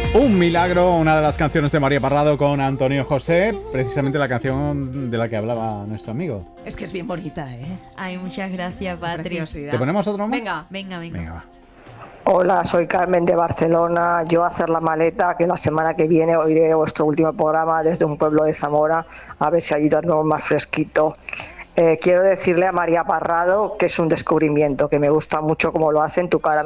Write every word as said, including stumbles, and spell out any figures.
Un milagro, una de las canciones de María Parrado con Antonio José, precisamente la canción de la que hablaba nuestro amigo. Es que es bien bonita, ¿eh? Ay, muchas gracias, Patri. ¿Te ponemos otro más? Venga, venga, venga. Venga, va. Hola, soy Carmen de Barcelona. Yo a hacer la maleta, que la semana que viene oiré vuestro último programa desde un pueblo de Zamora, a ver si allí duermo más fresquito. Eh, quiero decirle a María Parrado que es un descubrimiento, que me gusta mucho cómo lo hace en Tu cara